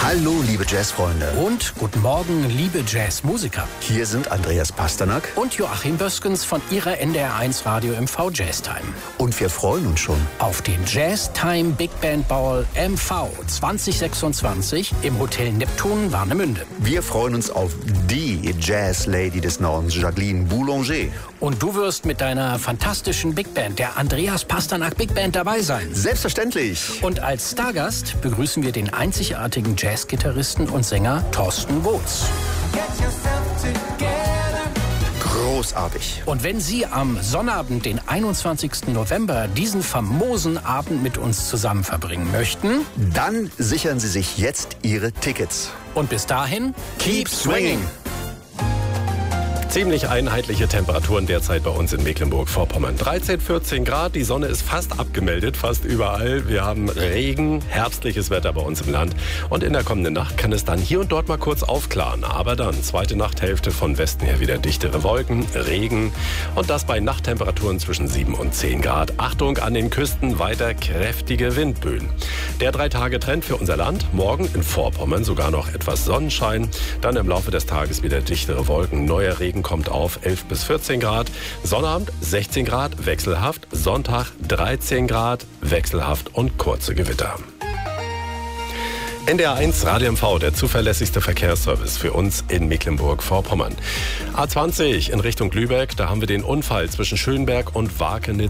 Hallo, liebe Jazzfreunde. Und guten Morgen, liebe Jazzmusiker. Hier sind Andreas Pasternak und Joachim Böskens von Ihrer NDR1 Radio MV Jazz Time. Und wir freuen uns schon auf den Jazz Time Big Band Ball MV 2026 im Hotel Neptun Warnemünde. Wir freuen uns auf die Jazz Lady des Nordens, Jacqueline Boulanger. Und du wirst mit deiner fantastischen Big Band, der Andreas Pasternak Big Band, dabei sein. Selbstverständlich. Und als Stargast begrüßen wir den einzigartigen Jazzgitarristen und Sänger Thorsten Woods. Großartig. Und wenn Sie am Sonnabend, den 21. November, diesen famosen Abend mit uns zusammen verbringen möchten, dann sichern Sie sich jetzt Ihre Tickets. Und bis dahin, keep swinging! Ziemlich einheitliche Temperaturen derzeit bei uns in Mecklenburg-Vorpommern. 13, 14 Grad, die Sonne ist fast abgemeldet, fast überall. Wir haben Regen, herbstliches Wetter bei uns im Land. Und in der kommenden Nacht kann es dann hier und dort mal kurz aufklaren. Aber dann, zweite Nachthälfte von Westen her wieder dichtere Wolken, Regen. Und das bei Nachttemperaturen zwischen 7 und 10 Grad. Achtung, an den Küsten weiter kräftige Windböen. Der 3-Tage-Trend für unser Land. Morgen in Vorpommern sogar noch etwas Sonnenschein. Dann im Laufe des Tages wieder dichtere Wolken, neuer Regen kommt auf 11 bis 14 Grad. Sonnabend 16 Grad, wechselhaft. Sonntag 13 Grad, wechselhaft und kurze Gewitter. NDR1 Radio MV, der zuverlässigste Verkehrsservice für uns in Mecklenburg-Vorpommern. A20 in Richtung Lübeck, da haben wir den Unfall zwischen Schönberg und Wakenitz.